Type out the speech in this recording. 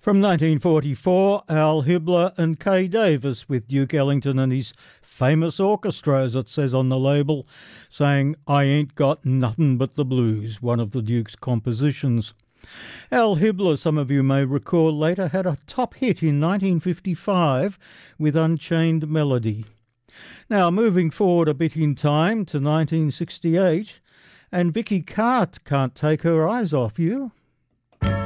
From 1944, Al Hibbler and Kay Davis with Duke Ellington and his famous orchestra, as it says on the label, saying, "I Ain't Got Nothing But the Blues," one of the Duke's compositions. Al Hibbler, some of you may recall, later had a top hit in 1955 with Unchained Melody. Now, moving forward a bit in time to 1968, and Vicky Carte can't take her eyes off you.